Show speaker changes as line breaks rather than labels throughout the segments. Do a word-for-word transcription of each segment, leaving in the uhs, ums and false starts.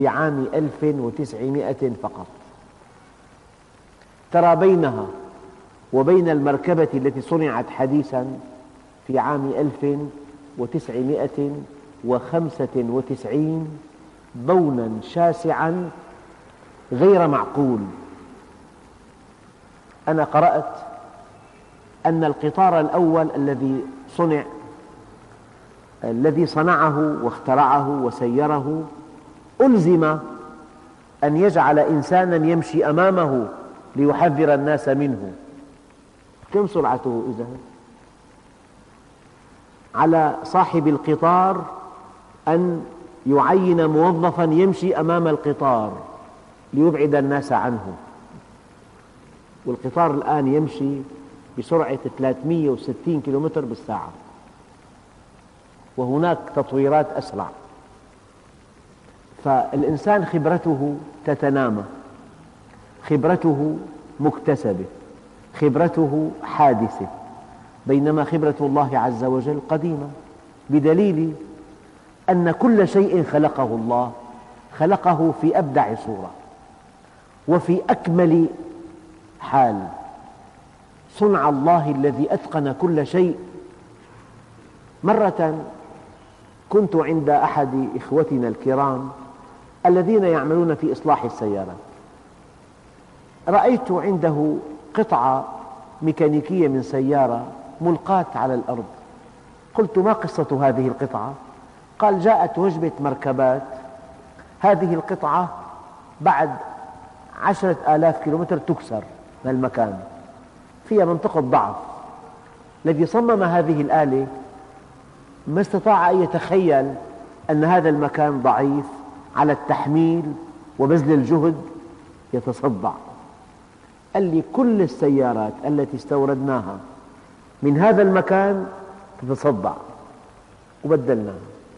في عام ألف وتسعمائة فقط. ترى بينها وبين المركبة التي صنعت حديثا في عام ألف وتسعمائة وخمسة وتسعين بونا شاسعا غير معقول. أنا قرأت أن القطار الأول الذي صنع الذي صنعه واخترعه وسيره ألزم أن يجعل إنسانا يمشي أمامه ليحذر الناس منه. كم سرعته إذن؟ على صاحب القطار أن يعين موظفا يمشي أمام القطار ليبعد الناس عنه. والقطار الآن يمشي بسرعة ثلاثمئة وستين كيلومتر بالساعة، وهناك تطويرات أسرع. فالإنسان خبرته تتنامى، خبرته مكتسبة، خبرته حادثة، بينما خبرة الله عز وجل قديمة، بدليل أن كل شيء خلقه الله خلقه في أبدع صورة وفي أكمل حال. صنع الله الذي أتقن كل شيء. مرة كنت عند أحد إخوتنا الكرام الذين يعملون في إصلاح السيارات، رأيت عنده قطعة ميكانيكية من سيارة ملقاة على الأرض. قلت: ما قصة هذه القطعة؟ قال: جاءت وجبة مركبات، هذه القطعة بعد عشرة آلاف كيلومتر تكسر من المكان، فيها منطقة ضعف. الذي صمم هذه الآلة ما استطاع أن يتخيل أن هذا المكان ضعيف على التحميل وبذل الجهد يتصدع. قال لي: كل السيارات التي استوردناها من هذا المكان تتصدع وبدلناها.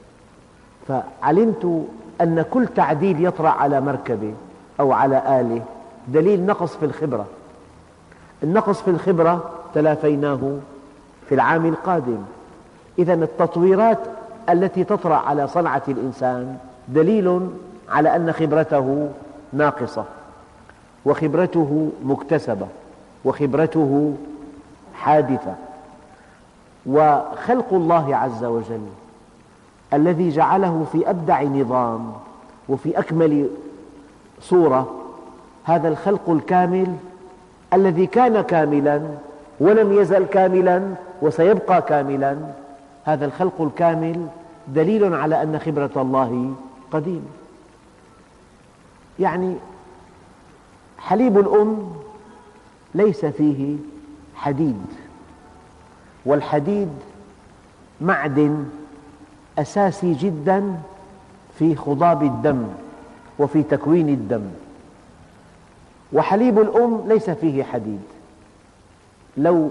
فعلمت أن كل تعديل يطرأ على مركبة أو على آلة دليل نقص في الخبرة. النقص في الخبرة تلافيناه في العام القادم. إذن التطويرات التي تطرأ على صنعة الإنسان دليل على أن خبرته ناقصة، وخبرته مكتسبة، وخبرته حادثة. وخلق الله عز وجل الذي جعله في أبدع نظام وفي أكمل صورة، هذا الخلق الكامل الذي كان كاملا ولم يزل كاملا وسيبقى كاملا، هذا الخلق الكامل دليل على أن خبرة الله قديمة. يعني حليب الأم ليس فيه حديد، والحديد معدن أساسي جدا في خضاب الدم وفي تكوين الدم، وحليب الأم ليس فيه حديد. لو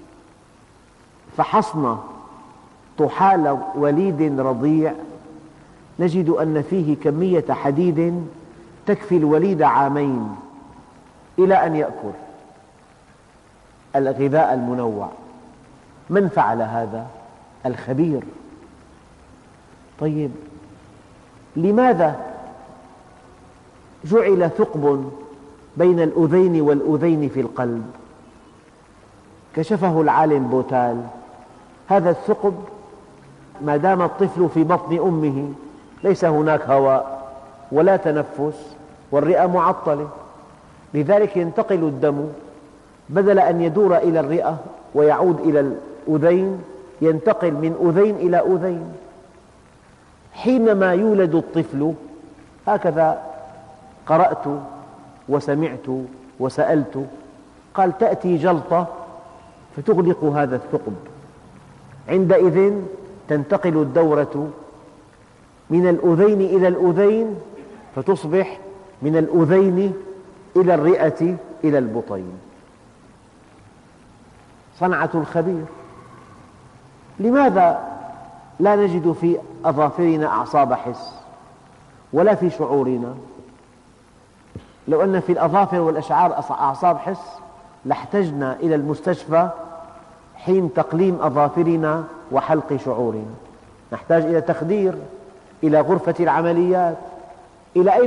فحصنا طحال وليد رضيع نجد أن فيه كمية حديد تكفي الوليد عامين إلى أن يأكل الغذاء المنوع. من فعل هذا؟ الخبير. طيب، لماذا جعل ثقب بين الأذين والأذين في القلب؟ كشفه العالم بوتال. هذا الثقب ما دام الطفل في بطن أمه ليس هناك هواء ولا تنفس والرئة معطلة، لذلك ينتقل الدم بدل أن يدور إلى الرئة ويعود إلى الأذين ينتقل من أذين إلى أذين. حينما يولد الطفل، هكذا قرأت وسمعت وسألت، قال: تأتي جلطة فتغلق هذا الثقب، عندئذ تنتقل الدورة من الأذين إلى الأذين فتصبح من الأذين إلى الرئة إلى البطين. صنعة الخبير. لماذا لا نجد في أظافرنا أعصاب حس ولا في شعورنا؟ لو أن في الأظافر والأشعار أعصاب حس لاحتجنا إلى المستشفى حين تقليم أظافرنا وحلق شعورنا، نحتاج إلى تخدير، إلى غرفة العمليات. إلى أين